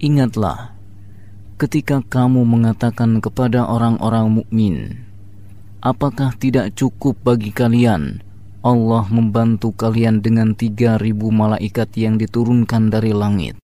Ingatlah ketika kamu mengatakan kepada orang-orang mukmin, apakah tidak cukup bagi kalian Allah membantu kalian dengan 3.000 malaikat yang diturunkan dari langit?